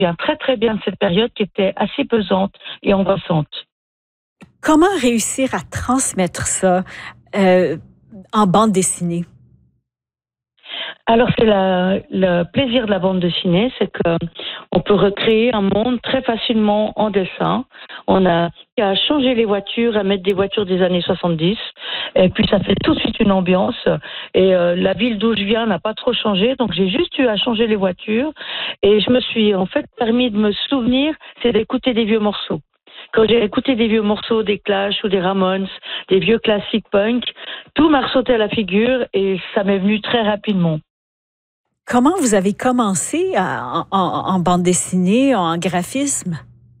souviens très très bien de cette période qui était assez pesante et angoissante. Comment réussir à transmettre ça euh, en bande dessinée? Alors c'est le plaisir de la bande dessinée, c'est que on peut recréer un monde très facilement en dessin. On a qu'à changer les voitures, à mettre des voitures des années 70, et puis ça fait tout de suite une ambiance. Et la ville d'où je viens n'a pas trop changé, donc j'ai juste eu à changer les voitures. Et je me suis en fait permis de me souvenir, c'est d'écouter des vieux morceaux. Quand j'ai écouté des vieux morceaux des Clash ou des Ramones, des vieux classiques punk, tout m'a ressauté à la figure et ça m'est venu très rapidement. Comment vous avez commencé en bande dessinée, en graphisme?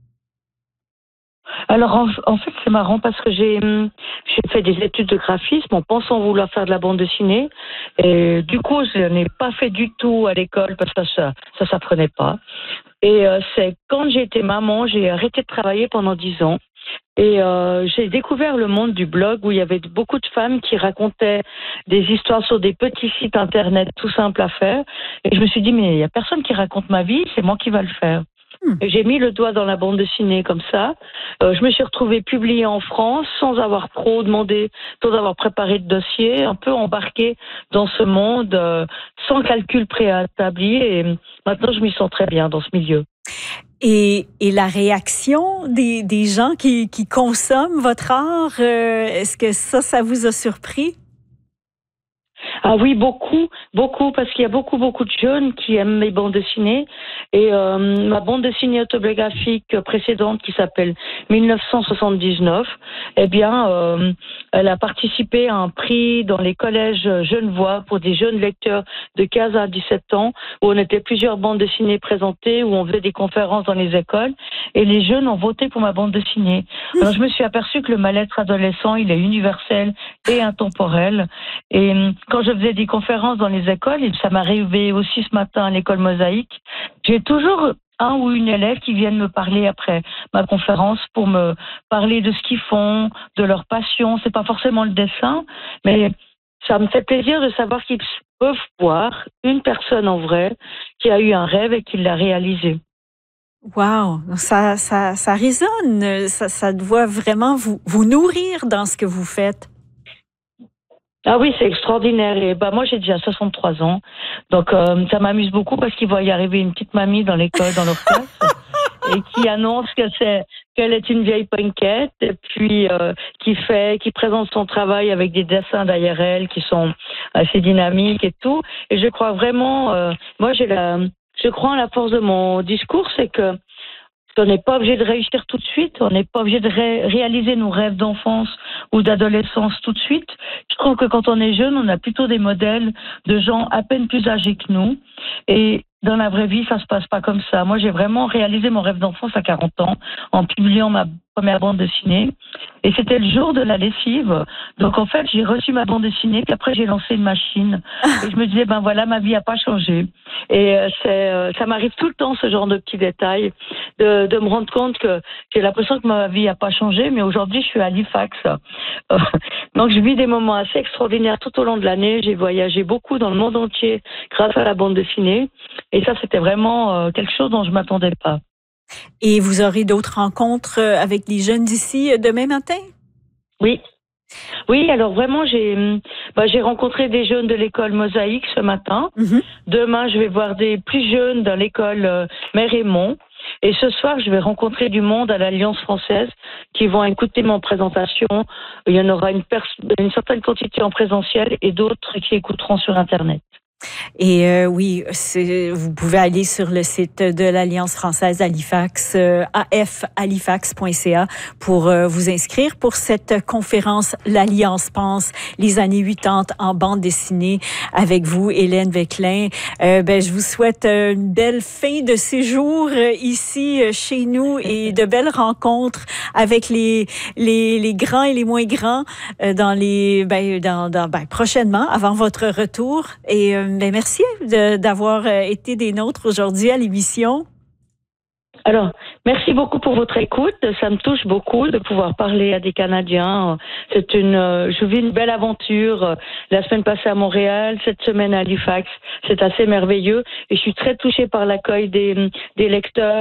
Alors en fait c'est marrant parce que j'ai fait des études de graphisme en pensant vouloir faire de la bande dessinée et du coup je n'ai pas fait du tout à l'école parce que ça s'apprenait pas. Et c'est quand j'ai été maman, j'ai arrêté de travailler pendant 10 ans. Et j'ai découvert le monde du blog où il y avait beaucoup de femmes qui racontaient des histoires sur des petits sites internet tout simples à faire. Et je me suis dit, mais il n'y a personne qui raconte ma vie, c'est moi qui va le faire. Hmm. Et j'ai mis le doigt dans la bande dessinée comme ça. Je me suis retrouvée publiée en France sans avoir trop demandé, sans avoir préparé de dossier, un peu embarquée dans ce monde sans calcul préétabli. Et maintenant, je m'y sens très bien dans ce milieu. Et la réaction des gens qui consomment votre art, est-ce que ça vous a surpris? Ah oui, beaucoup, beaucoup, parce qu'il y a beaucoup, beaucoup de jeunes qui aiment mes bandes dessinées. Et ma bande dessinée autobiographique précédente, qui s'appelle 1979, eh bien, elle a participé à un prix dans les collèges Genevois pour des jeunes lecteurs de 15 à 17 ans, où on était plusieurs bandes dessinées présentées, où on faisait des conférences dans les écoles, et les jeunes ont voté pour ma bande dessinée. Alors je me suis aperçue que le mal-être adolescent, il est universel et intemporel. Et quand je faisais des conférences dans les écoles, et ça m'est arrivé aussi ce matin à l'école Mosaïque, j'ai toujours un ou une élève qui viennent me parler après ma conférence pour me parler de ce qu'ils font, de leur passion. C'est pas forcément le dessin, mais ça me fait plaisir de savoir qu'ils peuvent voir une personne en vrai qui a eu un rêve et qui l'a réalisé. Wow, ça résonne, ça doit vraiment vous nourrir dans ce que vous faites. Ah oui, c'est extraordinaire. Et bah moi j'ai déjà 63 ans, donc ça m'amuse beaucoup parce qu'il va y arriver une petite mamie dans l'école, dans leur classe, et qui annonce qu'elle est une vieille punkette, et puis qui présente son travail avec des dessins derrière elle qui sont assez dynamiques et tout. Et je crois vraiment, moi je crois en la force de mon discours, c'est que on n'est pas obligé de réussir tout de suite, on n'est pas obligé de réaliser nos rêves d'enfance ou d'adolescence tout de suite. Je trouve que quand on est jeune, on a plutôt des modèles de gens à peine plus âgés que nous. Et dans la vraie vie, ça se passe pas comme ça. Moi, j'ai vraiment réalisé mon rêve d'enfance à 40 ans en publiant ma première bande dessinée. Et c'était le jour de la lessive. Donc, en fait, j'ai reçu ma bande dessinée, puis après, j'ai lancé une machine. Et je me disais, ben voilà, ma vie n'a pas changé. Et ça m'arrive tout le temps, ce genre de petits détails, de me rendre compte que j'ai l'impression que ma vie n'a pas changé, mais aujourd'hui, je suis à Halifax. Donc, je vis des moments assez extraordinaires tout au long de l'année. J'ai voyagé beaucoup dans le monde entier grâce à la bande dessinée. Et ça, c'était vraiment quelque chose dont je ne m'attendais pas. Et vous aurez d'autres rencontres avec les jeunes d'ici demain matin? Oui. Oui, alors vraiment, j'ai rencontré des jeunes de l'école Mosaïque ce matin. Mhm. Demain, je vais voir des plus jeunes dans l'école Mère Raymond. Et ce soir, je vais rencontrer du monde à l'Alliance française qui vont écouter mon présentation. Il y en aura une certaine quantité en présentiel et d'autres qui écouteront sur Internet. Et oui, vous pouvez aller sur le site de l'Alliance française Halifax, afhalifax.ca, pour vous inscrire pour cette conférence L'Alliance pense, les années 80 en bande dessinée avec vous, Hélène Veclin. Je vous souhaite une belle fin de séjour ici chez nous et de belles rencontres avec les grands et les moins grands prochainement, avant votre retour. Et merci d'avoir été des nôtres aujourd'hui à l'émission. Alors, merci beaucoup pour votre écoute. Ça me touche beaucoup de pouvoir parler à des Canadiens. Je vis une belle aventure. La semaine passée à Montréal, cette semaine à Halifax. C'est assez merveilleux et je suis très touchée par l'accueil des lecteurs.